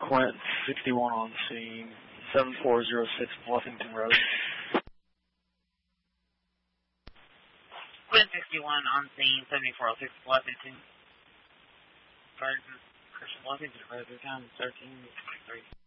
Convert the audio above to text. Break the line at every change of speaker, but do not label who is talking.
Quint 61 on scene, 7406 Bluffington Road.
Quint 61 on scene, 7406 Bluffington. Christian Bluffington Road, the time is 13:23.